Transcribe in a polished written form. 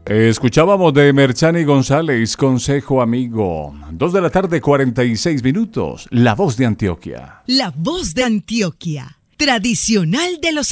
Escuchábamos de Merchani González, Consejo Amigo. 2 de la tarde, 46 minutos. La Voz de Antioquia. La voz de Antioquia, tradicional de los